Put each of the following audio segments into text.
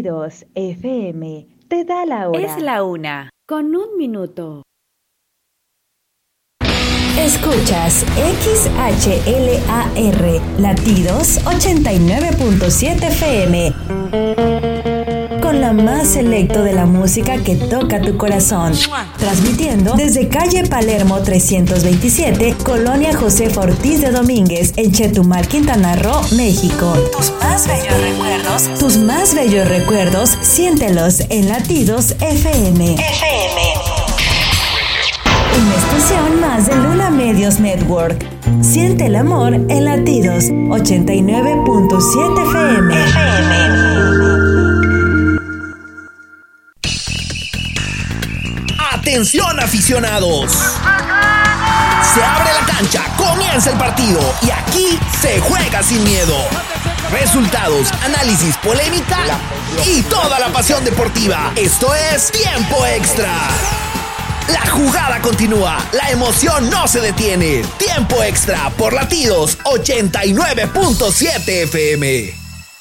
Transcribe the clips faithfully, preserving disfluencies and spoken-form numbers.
Latidos F M te da la hora. Es la una, con un minuto. Escuchas X H L A R, Latidos ochenta y nueve punto siete F M. Con la más selecto de la música que toca tu corazón. Transmitiendo desde calle Palermo trescientos veintisiete, Colonia Josefa Ortiz de Domínguez, en Chetumal, Quintana Roo, México. Tus más bellos recuerdos. Tus más bellos recuerdos, siéntelos en Latidos F M. F M. Una estación más de Luna Medios Network. Siente el amor en Latidos ochenta y nueve punto siete F M. F M. ¡Atención, aficionados! Se abre la cancha, comienza el partido y aquí se juega sin miedo. Resultados, análisis, polémica y toda la pasión deportiva. Esto es Tiempo Extra. La jugada continúa, la emoción no se detiene. Tiempo Extra por Latidos ochenta y nueve punto siete F M.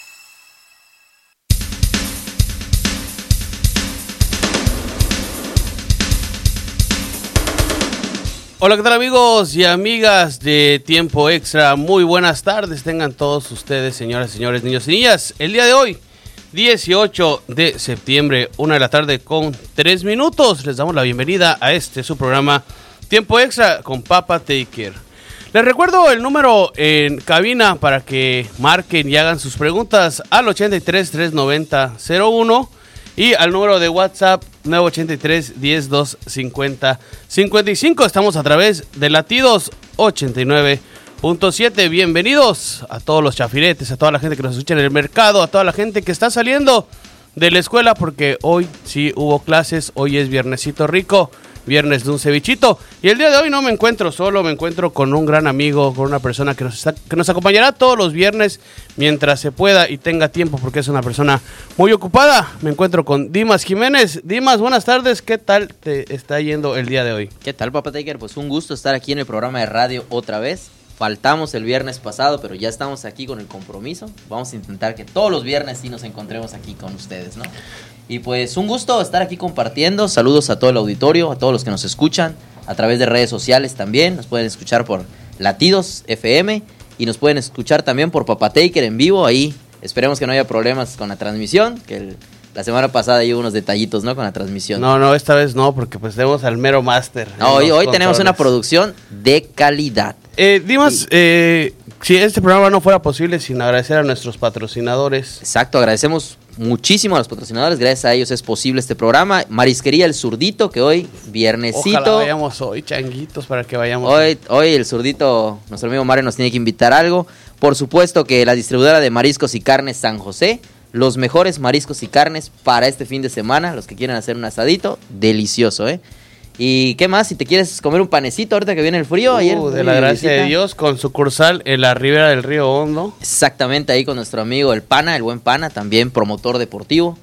Hola, ¿qué tal amigos y amigas de Tiempo Extra? Muy buenas tardes, tengan todos ustedes, señoras, señores, niños y niñas. El día de hoy, dieciocho de septiembre, una de la tarde con tres minutos. Les damos la bienvenida a este su programa Tiempo Extra con Papa Taker. Les recuerdo el número en cabina para que marquen y hagan sus preguntas al ochenta y tres, trescientos noventa, cero uno y al número de WhatsApp nueve ochenta y tres, diez, dos, cincuenta, cincuenta y cinco. Estamos a través de Latidos ochenta y nueve punto siete. Bienvenidos a todos los chafiretes, a toda la gente que nos escucha en el mercado, a toda la gente que está saliendo de la escuela, porque hoy sí hubo clases, hoy es viernesito rico, viernes de un cevichito, y el día de hoy no me encuentro solo, me encuentro con un gran amigo, con una persona que nos, está, que nos acompañará todos los viernes mientras se pueda y tenga tiempo, porque es una persona muy ocupada. Me encuentro con Dimas Jiménez. Dimas, buenas tardes, ¿qué tal te está yendo el día de hoy? ¿Qué tal, Papa Taker? Pues un gusto estar aquí en el programa de radio otra vez. Faltamos el viernes pasado, pero ya estamos aquí con el compromiso. Vamos a intentar que todos los viernes sí nos encontremos aquí con ustedes, ¿no? Y pues un gusto estar aquí compartiendo. Saludos a todo el auditorio, a todos los que nos escuchan a través de redes sociales también. Nos pueden escuchar por Latidos F M y nos pueden escuchar también por Papa Taker en vivo. Ahí esperemos que no haya problemas con la transmisión, que el, la semana pasada hubo unos detallitos, ¿no? Con la transmisión. No, no, esta vez no, porque pues tenemos al mero máster. No, hoy, hoy tenemos una producción de calidad. Eh, Dimas, eh, si este programa no fuera posible sin agradecer a nuestros patrocinadores. Exacto, agradecemos muchísimo a los patrocinadores, gracias a ellos es posible este programa. Marisquería El Zurdito, que hoy, viernesito. Ojalá vayamos hoy, changuitos, para que vayamos. Hoy, hoy el Zurdito, nuestro amigo Mario nos tiene que invitar algo. Por supuesto que la distribuidora de mariscos y carnes San José, los mejores mariscos y carnes para este fin de semana, los que quieren hacer un asadito, delicioso, ¿eh? ¿Y qué más? Si te quieres comer un panecito ahorita que viene el frío. Uh, ayer de la gracia visita. de Dios, con sucursal en la ribera del río Hondo. Exactamente, ahí con nuestro amigo el Pana, el buen Pana, también promotor deportivo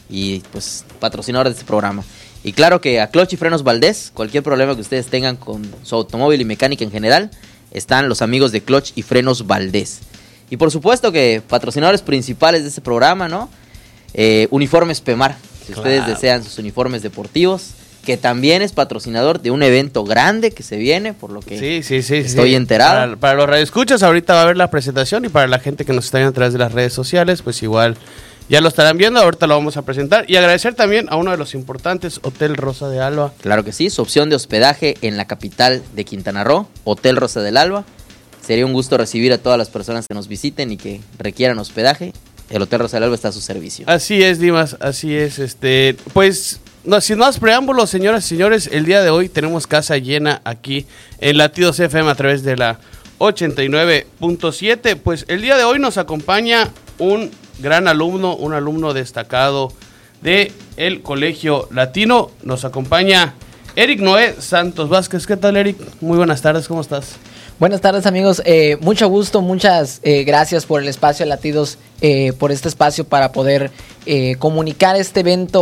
y pues patrocinador de este programa. Y claro que a Clutch y Frenos Valdés, cualquier problema que ustedes tengan con su automóvil y mecánica en general, están los amigos de Clutch y Frenos Valdés. Y por supuesto que patrocinadores principales de este programa, ¿no? Eh, Uniformes Pemar, si claro. ustedes desean sus uniformes deportivos, que también es patrocinador de un evento grande que se viene, por lo que sí, sí, sí, estoy sí. enterado. Para, para los radioescuchas, ahorita va a haber la presentación, y para la gente que nos está viendo a través de las redes sociales, pues igual ya lo estarán viendo, ahorita lo vamos a presentar. Y agradecer también a uno de los importantes, Hotel Rosa de Alba. Claro que sí, su opción de hospedaje en la capital de Quintana Roo, Hotel Rosa del Alba. Sería un gusto recibir a todas las personas que nos visiten y que requieran hospedaje. El Hotel Rosa del Alba está a su servicio. Así es, Dimas, así es. Este, pues, no, sin más preámbulos, señoras y señores, el día de hoy tenemos casa llena aquí en Latidos F M a través de la ochenta y nueve punto siete. Pues el día de hoy nos acompaña un gran alumno, un alumno destacado de el Colegio Latino. Nos acompaña Eric Noé Santos Vázquez. ¿Qué tal, Eric? Muy buenas tardes, ¿cómo estás? Buenas tardes, amigos, eh, mucho gusto, muchas eh, gracias por el espacio Latidos, eh, por este espacio para poder eh, comunicar este evento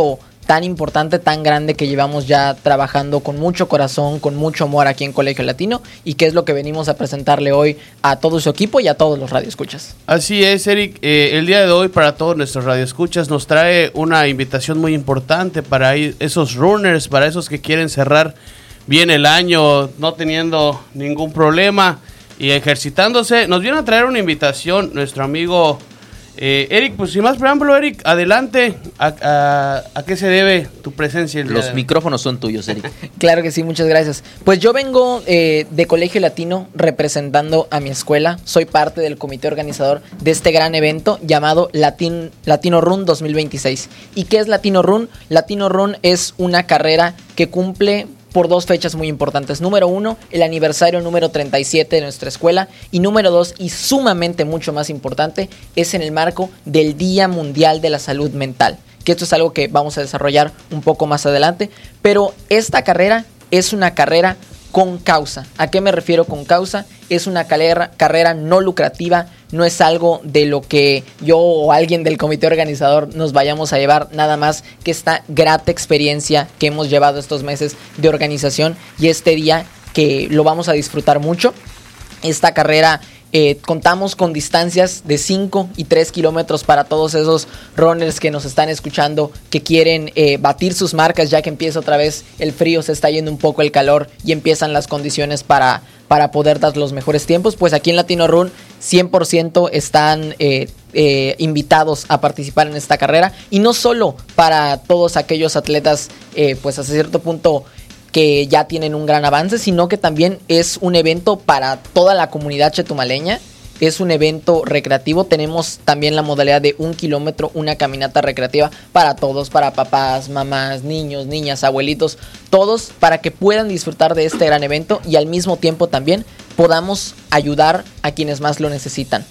tan importante, tan grande que llevamos ya trabajando con mucho corazón, con mucho amor aquí en Colegio Latino, y que es lo que venimos a presentarle hoy a todo su equipo y a todos los radioescuchas. Así es, Eric. Eh, el día de hoy para todos nuestros radioescuchas nos trae una invitación muy importante para esos runners, para esos que quieren cerrar bien el año no teniendo ningún problema y ejercitándose. Nos viene a traer una invitación nuestro amigo Eh, Eric, pues sin más preámbulo, Eric, adelante. ¿A, a, a qué se debe tu presencia? El Los día? micrófonos son tuyos, Eric. Claro que sí, muchas gracias. Pues yo vengo eh, de Colegio Latino representando a mi escuela. Soy parte del comité organizador de este gran evento llamado Latin, Latino Run dos mil veintiséis. ¿Y qué es Latino Run? Latino Run es una carrera que cumple por dos fechas muy importantes. Número uno, el aniversario número treinta y siete de nuestra escuela. Y número dos, y sumamente mucho más importante, es en el marco del Día Mundial de la Salud Mental. Que esto es algo que vamos a desarrollar un poco más adelante. Pero esta carrera es una carrera con causa. ¿A qué me refiero con causa? Es una carrera, carrera no lucrativa, no es algo de lo que yo o alguien del comité organizador nos vayamos a llevar, nada más que esta grata experiencia que hemos llevado estos meses de organización y este día que lo vamos a disfrutar mucho. Esta carrera eh, contamos con distancias de cinco y tres kilómetros para todos esos runners que nos están escuchando, que quieren eh, batir sus marcas ya que empieza otra vez el frío, se está yendo un poco el calor y empiezan las condiciones para, para poder dar los mejores tiempos. Pues aquí en Latino Run cien por ciento están eh, eh, invitados a participar en esta carrera, y no solo para todos aquellos atletas eh, pues hasta cierto punto que ya tienen un gran avance, sino que también es un evento para toda la comunidad chetumaleña. Es un evento recreativo. Tenemos también la modalidad de un kilómetro, una caminata recreativa para todos, para papás, mamás, niños, niñas, abuelitos, todos, para que puedan disfrutar de este gran evento y al mismo tiempo también podamos ayudar a quienes más lo necesitan.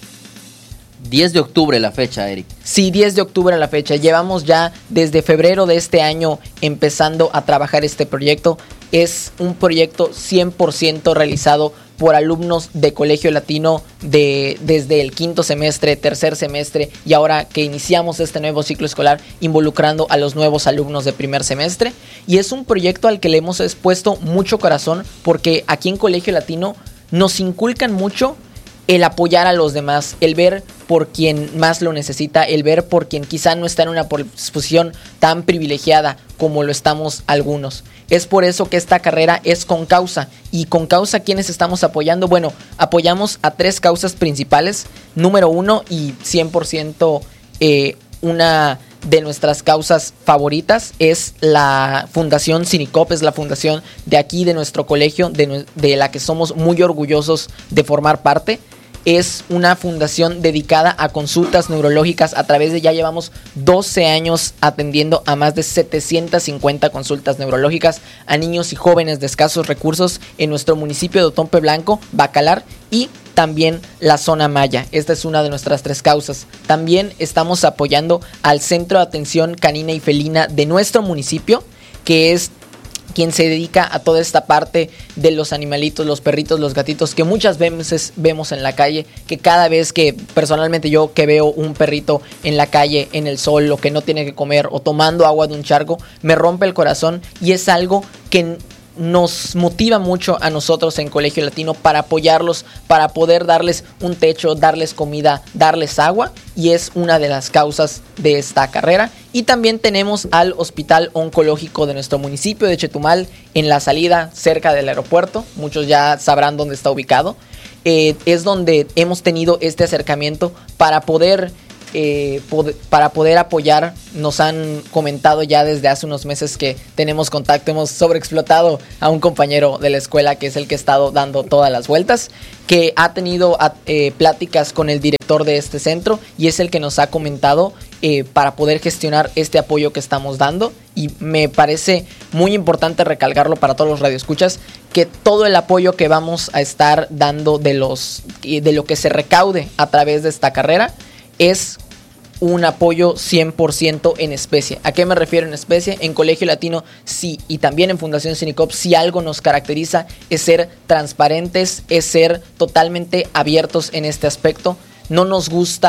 diez de octubre la fecha, Eric. Sí, diez de octubre la fecha. Llevamos ya desde febrero de este año empezando a trabajar este proyecto. Es un proyecto cien por ciento realizado por alumnos de Colegio Latino de, desde el quinto semestre, tercer semestre, y ahora que iniciamos este nuevo ciclo escolar involucrando a los nuevos alumnos de primer semestre. Y es un proyecto al que le hemos puesto mucho corazón, porque aquí en Colegio Latino nos inculcan mucho el apoyar a los demás, el ver por quien más lo necesita, el ver por quien quizá no está en una posición tan privilegiada como lo estamos algunos. Es por eso que esta carrera es con causa. ¿Y con causa quiénes estamos apoyando? Bueno, apoyamos a tres causas principales. Número uno, y cien por ciento eh, una de nuestras causas favoritas, es la Fundación Cinicop, es la fundación de aquí, de nuestro colegio, de, de la que somos muy orgullosos de formar parte. Es una fundación dedicada a consultas neurológicas. A través de ya llevamos doce años atendiendo a más de setecientas cincuenta consultas neurológicas a niños y jóvenes de escasos recursos en nuestro municipio de Otompe Blanco, Bacalar y también la zona Maya. Esta es una de nuestras tres causas. También estamos apoyando al Centro de Atención Canina y Felina de nuestro municipio, que es quien se dedica a toda esta parte de los animalitos, los perritos, los gatitos, que muchas veces vemos en la calle, que cada vez que personalmente yo que veo un perrito en la calle, en el sol, o que no tiene que comer, o tomando agua de un charco, me rompe el corazón, y es algo que nos motiva mucho a nosotros en Colegio Latino para apoyarlos, para poder darles un techo, darles comida, darles agua, y es una de las causas de esta carrera. Y también tenemos al Hospital Oncológico de nuestro municipio de Chetumal, en la salida cerca del aeropuerto. Muchos ya sabrán dónde está ubicado. Eh, es donde hemos tenido este acercamiento para poder Eh, pod- para poder apoyar. Nos han comentado ya desde hace unos meses que tenemos contacto, hemos sobreexplotado a un compañero de la escuela que es el que ha estado dando todas las vueltas, que ha tenido eh, pláticas con el director de este centro y es el que nos ha comentado eh, para poder gestionar este apoyo que estamos dando. Y me parece muy importante recalcarlo para todos los radioescuchas, que todo el apoyo que vamos a estar dando de los de lo que se recaude a través de esta carrera es un apoyo cien por ciento en especie. ¿A qué me refiero en especie? En Colegio Latino sí, y también en Fundación Cinicop, si algo nos caracteriza es ser transparentes, es ser totalmente abiertos en este aspecto. No nos gusta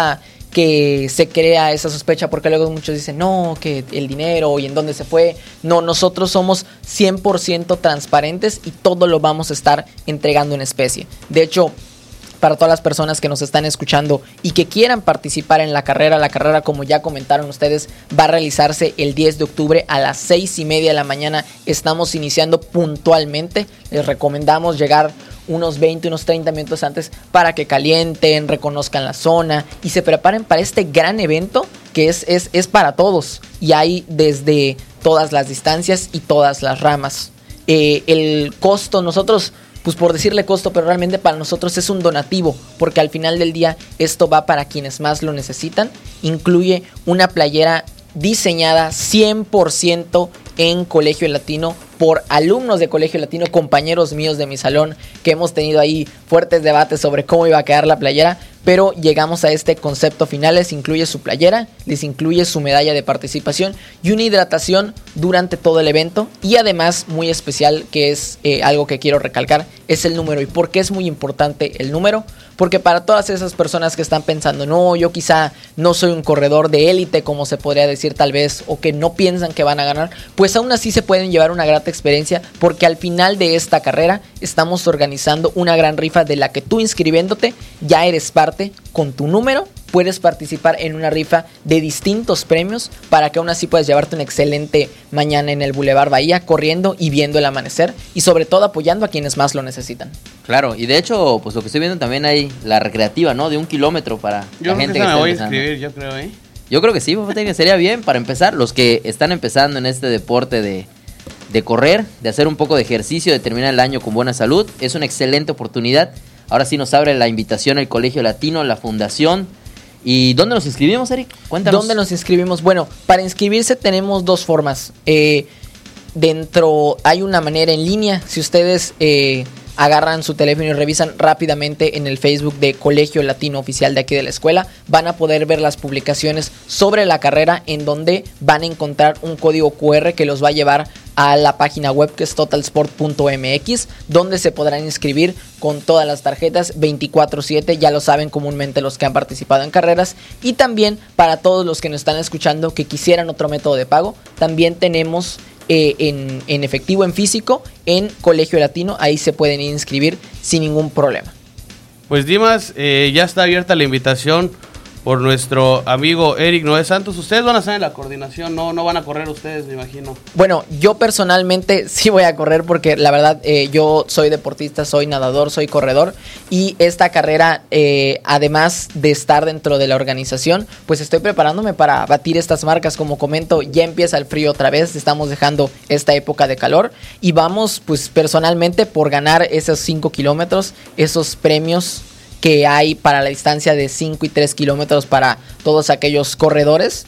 que se crea esa sospecha, porque luego muchos dicen, no, que el dinero y en dónde se fue. No, nosotros somos cien por ciento transparentes y todo lo vamos a estar entregando en especie. De hecho, para todas las personas que nos están escuchando y que quieran participar en la carrera, la carrera, como ya comentaron ustedes, va a realizarse el diez de octubre a las seis y media de la mañana. Estamos iniciando puntualmente. Les recomendamos llegar unos veinte, unos treinta minutos antes para que calienten, reconozcan la zona y se preparen para este gran evento que es, es, es para todos y hay desde todas las distancias y todas las ramas. Eh, el costo, nosotros, pues por decirle costo, pero realmente para nosotros es un donativo, porque al final del día esto va para quienes más lo necesitan. Incluye una playera diseñada cien por ciento en Colegio Latino por alumnos de Colegio Latino, compañeros míos de mi salón, que hemos tenido ahí fuertes debates sobre cómo iba a quedar la playera, pero llegamos a este concepto final. Les incluye su playera, les incluye su medalla de participación y una hidratación durante todo el evento. Y además, muy especial, que es eh, algo que quiero recalcar, es el número. ¿Y por qué es muy importante el número? Porque para todas esas personas que están pensando, no, yo quizá no soy un corredor de élite, como se podría decir tal vez, o que no piensan que van a ganar, pues aún así se pueden llevar una grata experiencia, porque al final de esta carrera estamos organizando una gran rifa de la que tú, inscribiéndote, ya eres parte. Con tu número puedes participar en una rifa de distintos premios para que aún así puedas llevarte una excelente mañana en el Boulevard Bahía, corriendo y viendo el amanecer y sobre todo apoyando a quienes más lo necesitan. Claro, y de hecho, pues lo que estoy viendo también hay la recreativa, ¿no? De un kilómetro para yo la gente que, que me está voy empezando. a inscribir, yo creo, ¿eh? Yo creo que sí, fíjate que sería bien para empezar. Los que están empezando en este deporte de, de correr, de hacer un poco de ejercicio, de terminar el año con buena salud, es una excelente oportunidad. Ahora sí nos abre la invitación el Colegio Latino, la Fundación. ¿Y dónde nos inscribimos, Eric? Cuéntanos. ¿Dónde nos inscribimos? Bueno, para inscribirse tenemos dos formas. Eh, dentro hay una manera en línea. Si ustedes eh, agarran su teléfono y revisan rápidamente en el Facebook de Colegio Latino Oficial de aquí de la escuela, van a poder ver las publicaciones sobre la carrera, en donde van a encontrar un código cu erre que los va a llevar a la página web, que es total sport punto eme equis, donde se podrán inscribir con todas las tarjetas veinticuatro siete, ya lo saben comúnmente los que han participado en carreras. Y también para todos los que nos están escuchando que quisieran otro método de pago, también tenemos eh, en, en efectivo, en físico, en Colegio Latino. Ahí se pueden inscribir sin ningún problema. Pues Dimas, eh, ya está abierta la invitación por nuestro amigo Eric Noé Santos. Ustedes van a estar en la coordinación, no, no van a correr ustedes, me imagino. Bueno, yo personalmente sí voy a correr, porque la verdad eh, yo soy deportista, soy nadador, soy corredor, y esta carrera, eh, además de estar dentro de la organización, pues estoy preparándome para batir estas marcas. Como comento, ya empieza el frío otra vez, estamos dejando esta época de calor y vamos pues personalmente por ganar esos cinco kilómetros, esos premios que hay para la distancia de cinco y tres kilómetros para todos aquellos corredores.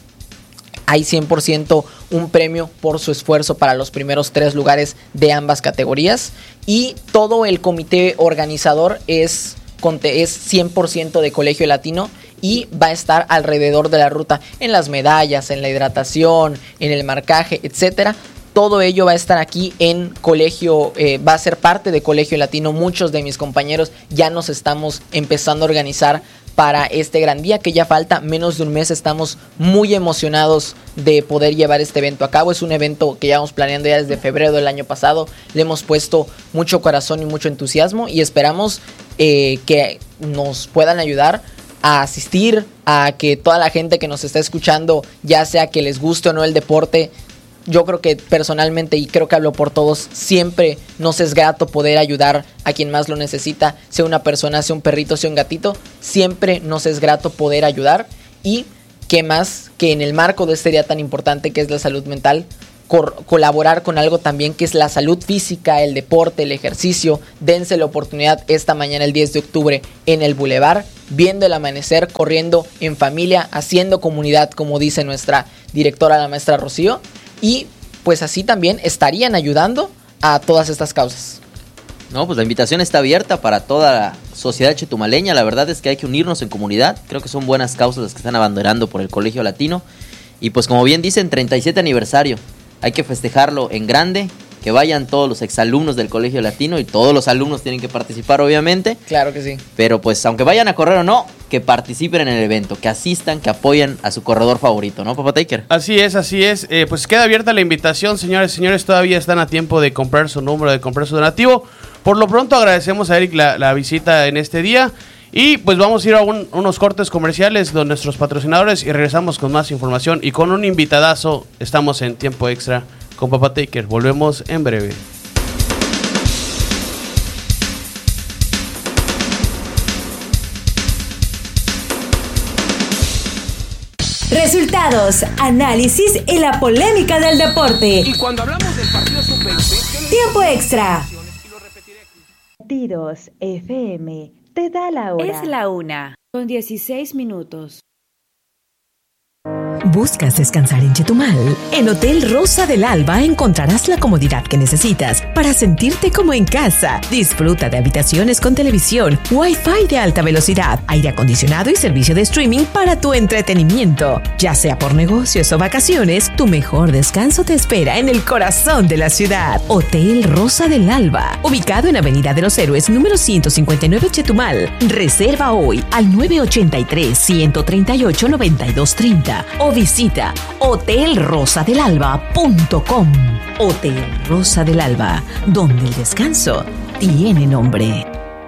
Hay cien por ciento un premio por su esfuerzo para los primeros tres lugares de ambas categorías. Y todo el comité organizador es, es cien por ciento de Colegio Latino y va a estar alrededor de la ruta, en las medallas, en la hidratación, en el marcaje, etcétera. Todo ello va a estar aquí en Colegio, eh, va a ser parte de Colegio Latino. Muchos de mis compañeros ya nos estamos empezando a organizar para este gran día, que ya falta menos de un mes. Estamos muy emocionados de poder llevar este evento a cabo. Es un evento que llevamos planeando ya desde febrero del año pasado. Le hemos puesto mucho corazón y mucho entusiasmo y esperamos eh, que nos puedan ayudar a asistir, a que toda la gente que nos está escuchando, ya sea que les guste o no el deporte, yo creo que personalmente, y creo que hablo por todos, siempre nos es grato poder ayudar a quien más lo necesita, sea una persona, sea un perrito, sea un gatito, siempre nos es grato poder ayudar. Y qué más que en el marco de este día tan importante que es la salud mental, cor- colaborar con algo también que es la salud física, el deporte, el ejercicio. Dense la oportunidad esta mañana, el diez de octubre, en el Boulevard, viendo el amanecer, corriendo en familia, haciendo comunidad, como dice nuestra directora, la maestra Rocío. Y pues así también estarían ayudando a todas estas causas. No, pues la invitación está abierta para toda la sociedad chetumaleña. La verdad es que hay que unirnos en comunidad. Creo que son buenas causas las que están abanderando por el Colegio Latino. Y pues como bien dicen, treinta y siete aniversario. Hay que festejarlo en grande. que vayan todos los exalumnos del Colegio Latino y todos los alumnos tienen que participar, obviamente. Claro que sí. Pero pues aunque vayan a correr o no, que participen en el evento, que asistan, que apoyen a su corredor favorito, ¿no, Papá Taker? Así es, así es. Eh, pues queda abierta la invitación, señores y señores. Todavía están a tiempo de comprar su número, de comprar su donativo. Por lo pronto agradecemos a Eric la, la visita en este día. Y pues vamos a ir a un, unos cortes comerciales de nuestros patrocinadores y regresamos con más información y con un invitadazo. Estamos en Tiempo Extra con Papá Taker. Volvemos en breve. Resultados, análisis y la polémica del deporte. Y cuando hablamos del partido sub veinte... Tiempo Extra. Latidos F M te da la hora. Es la una, con dieciséis minutos. ¿Buscas descansar en Chetumal? En Hotel Rosa del Alba encontrarás la comodidad que necesitas para sentirte como en casa. Disfruta de habitaciones con televisión, Wi-Fi de alta velocidad, aire acondicionado y servicio de streaming para tu entretenimiento. Ya sea por negocios o vacaciones, tu mejor descanso te espera en el corazón de la ciudad. Hotel Rosa del Alba, ubicado en Avenida de los Héroes, número ciento cincuenta y nueve, Chetumal. Reserva hoy al nueve ochenta y tres, ciento treinta y ocho, noventa y dos treinta o visita hotel rosa del alba punto com. Hotel Rosa del Alba, donde el descanso tiene nombre.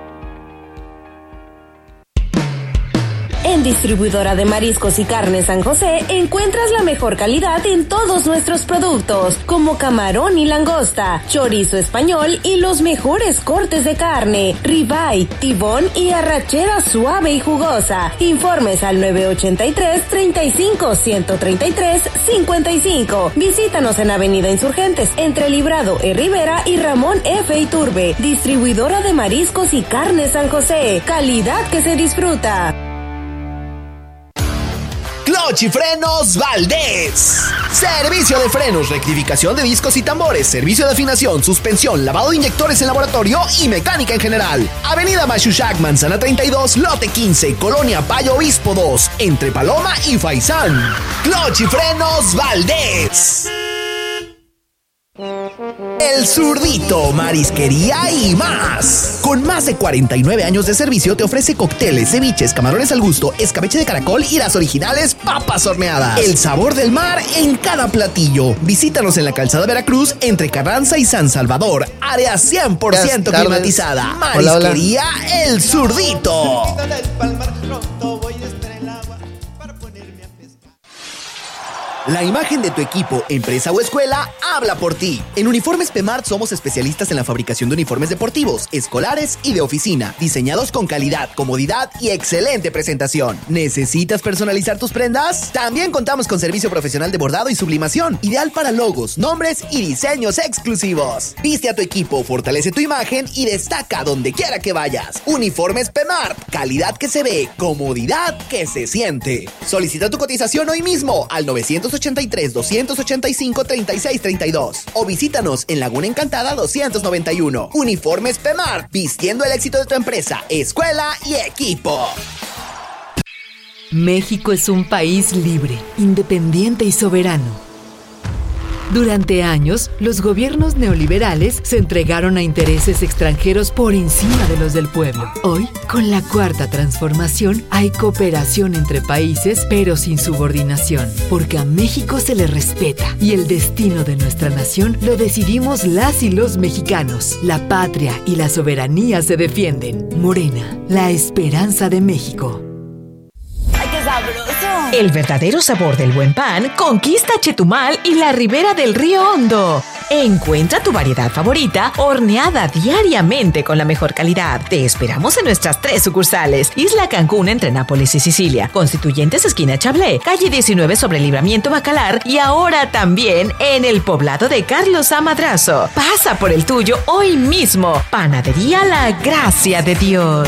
En Distribuidora de Mariscos y Carnes San José encuentras la mejor calidad en todos nuestros productos, como camarón y langosta, chorizo español y los mejores cortes de carne, ribeye, tibón y arrachera suave y jugosa. Informes al nueve ochenta y tres, treinta y cinco, ciento treinta y tres, cincuenta y cinco. Visítanos en Avenida Insurgentes, entre Librado E. Rivera y Ramón F. Iturbe. Distribuidora de Mariscos y Carnes San José. Calidad que se disfruta. Clutch y Frenos Valdés. Servicio de frenos, rectificación de discos y tambores, servicio de afinación, suspensión, lavado de inyectores en laboratorio y mecánica en general. Avenida Machuchac, Manzana treinta y dos, lote quince, Colonia Payo Obispo dos, entre Paloma y Faisán. Clutch y Frenos Valdés. El Zurdito, marisquería y más. Con más de cuarenta y nueve años de servicio te ofrece cócteles, ceviches, camarones al gusto, escabeche de caracol y las originales papas horneadas. El sabor del mar en cada platillo. Visítanos en la calzada Veracruz entre Carranza y San Salvador. Área cien por ciento climatizada. Marisquería hola, hola. El Zurdito. La imagen de tu equipo, empresa o escuela habla por ti. En Uniformes P-Mart somos especialistas en la fabricación de uniformes deportivos, escolares y de oficina, diseñados con calidad, comodidad y excelente presentación. ¿Necesitas personalizar tus prendas? También contamos con servicio profesional de bordado y sublimación, ideal para logos, nombres y diseños exclusivos. Viste a tu equipo, fortalece tu imagen y destaca donde quiera que vayas. Uniformes P-Mart, calidad que se ve, comodidad que se siente. Solicita tu cotización hoy mismo al novecientos ochenta y tres, doscientos ochenta y cinco, treinta y seis treinta y dos o visítanos en Laguna Encantada doscientos noventa y uno. Uniformes P-Mart, vistiendo el éxito de tu empresa, escuela y equipo. México es un país libre, independiente y soberano. Durante años, los gobiernos neoliberales se entregaron a intereses extranjeros por encima de los del pueblo. Hoy, con la cuarta transformación, hay cooperación entre países, pero sin subordinación, porque a México se le respeta y el destino de nuestra nación lo decidimos las y los mexicanos. La patria y la soberanía se defienden. Morena, la esperanza de México. El verdadero sabor del buen pan conquista Chetumal y la ribera del Río Hondo. Encuentra tu variedad favorita horneada diariamente con la mejor calidad. Te esperamos en nuestras tres sucursales: Isla Cancún entre Nápoles y Sicilia, Constituyentes esquina Chablé, calle diecinueve sobre Libramiento Bacalar y ahora también en el poblado de Carlos A. Madrazo. Pasa por el tuyo hoy mismo. Panadería La Gracia de Dios.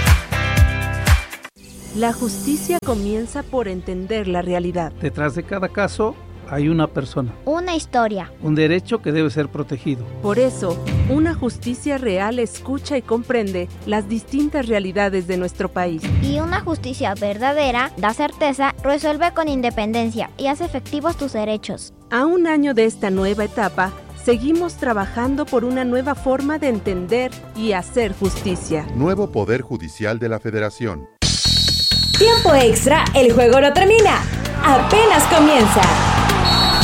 La justicia comienza por entender la realidad. Detrás de cada caso hay una persona. Una historia. Un derecho que debe ser protegido. Por eso, una justicia real escucha y comprende las distintas realidades de nuestro país. Y una justicia verdadera da certeza, resuelve con independencia y hace efectivos tus derechos. A un año de esta nueva etapa, Seguimos trabajando por una nueva forma de entender y hacer justicia. Nuevo Poder Judicial de la Federación. Tiempo extra, el juego no termina. Apenas comienza.